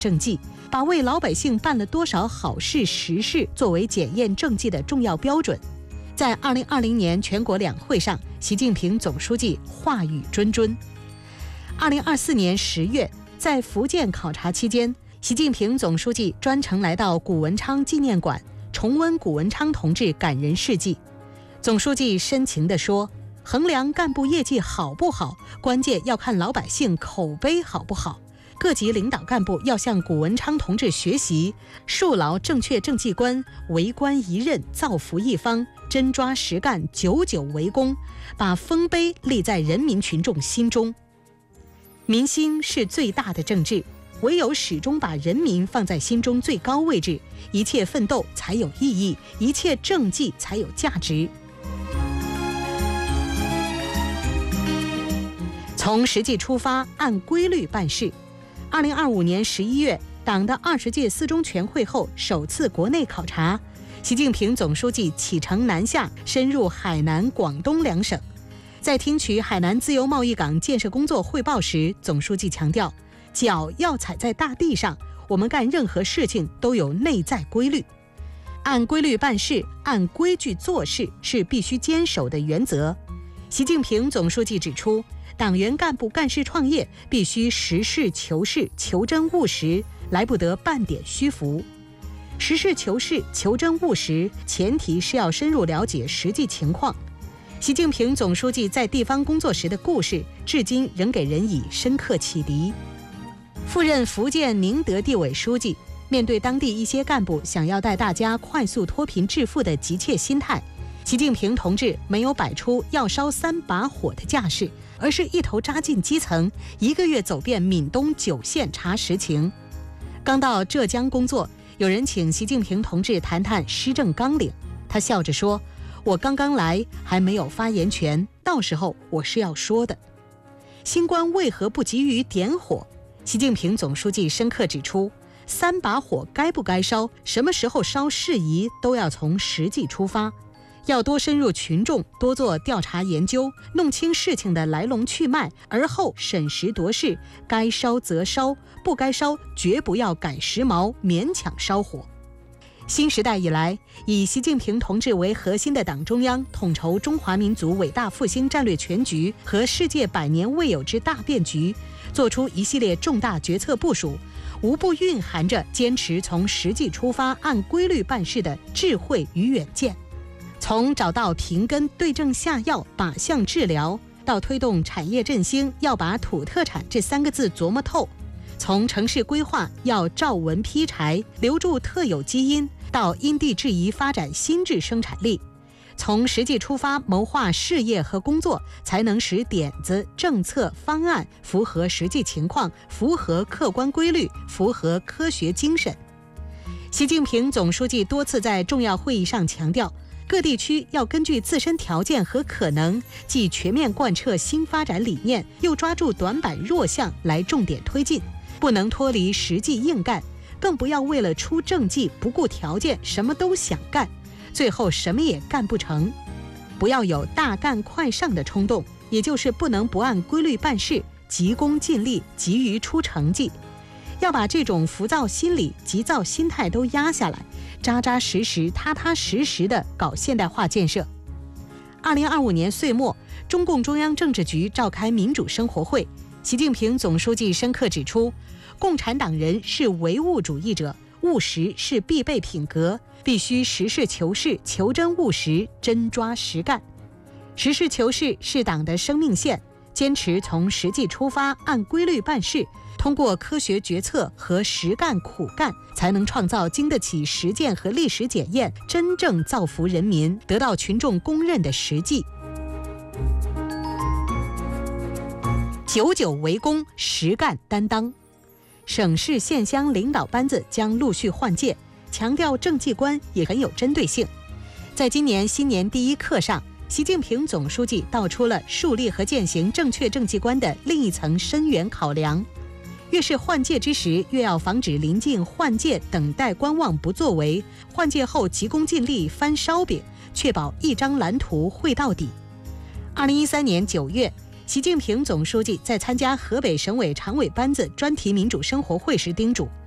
政绩，把为老百姓办了多少好事实事作为检验政绩的重要标准。在2020年全国两会上，习近平总书记话语谆谆。2024年10月，在福建考察期间，习近平总书记专程来到古文昌纪念馆，重温古文昌同志感人事迹。总书记深情地说，衡量干部业绩好不好，关键要看老百姓口碑好不好。各级领导干部要向古文昌同志学习，树牢正确政绩观，为官一任，造福一方，真抓实干，久久为功，把丰碑立在人民群众心中。民心是最大的政治，唯有始终把人民放在心中最高位置，一切奋斗才有意义，一切政绩才有价值。从实际出发，按规律办事。2025年11月，党的20届四中全会后首次国内考察，习近平总书记启程南下，深入海南、广东两省。在听取海南自由贸易港建设工作汇报时，总书记强调，脚要踩在大地上，我们干任何事情都有内在规律。按规律办事，按规矩做事是必须坚守的原则。习近平总书记指出，党员干部干事创业必须实事求是、求真务实，来不得半点虚浮。实事求是、求真务实，前提是要深入了解实际情况。习近平总书记在地方工作时的故事，至今仍给人以深刻启迪。赴任福建宁德地委书记，面对当地一些干部想要带大家快速脱贫致富的急切心态，习近平同志没有摆出要烧3把火的架势，而是一头扎进基层，1个月走遍闽东9县查实情。刚到浙江工作，有人请习近平同志谈谈施政纲领，他笑着说，我刚刚来，还没有发言权，到时候我是要说的。新官为何不急于点火？习近平总书记深刻指出，3把火该不该烧，什么时候烧适宜，都要从实际出发，要多深入群众，多做调查研究，弄清事情的来龙去脉，而后审时度势，该烧则烧，不该烧绝不要赶时髦，勉强烧火。新时代以来，以习近平同志为核心的党中央统筹中华民族伟大复兴战略全局和世界100年未有之大变局，做出一系列重大决策部署，无不蕴含着坚持从实际出发、按规律办事的智慧与远见。从找到贫根、对症下药、靶向治疗，到推动产业振兴，要把土特产这3个字琢磨透；从城市规划要照文劈柴，留住特有基因，到因地制宜发展新质生产力。从实际出发谋划事业和工作，才能使点子、政策、方案符合实际情况，符合客观规律，符合科学精神。习近平总书记多次在重要会议上强调，各地区要根据自身条件和可能，既全面贯彻新发展理念，又抓住短板弱项来重点推进，不能脱离实际硬干，更不要为了出政绩不顾条件，什么都想干，最后什么也干不成。不要有大干快上的冲动，也就是不能不按规律办事，急功近利，急于出成绩。要把这种浮躁心理、急躁心态都压下来，扎扎实实、踏踏实实地搞现代化建设。2025年岁末，中共中央政治局召开民主生活会，习近平总书记深刻指出，共产党人是唯物主义者，务实是必备品格，必须实事求是、求真务实、真抓实干。实事求是是党的生命线，坚持从实际出发，按规律办事，通过科学决策和实干苦干，才能创造经得起实践和历史检验，真正造福人民，得到群众公认的实际。久久为功，实干担当。省市县乡领导班子将陆续换届，强调政绩观也很有针对性。在今年新年第一课上，习近平总书记道出了树立和践行正确政绩观的另一层深远考量。越是换届之时，越要防止临近换届等待观望不作为，换届后急功近利翻烧饼，确保一张蓝图绘到底。2013年9月，习近平总书记在参加河北省委常委班子专题民主生活会时叮嘱，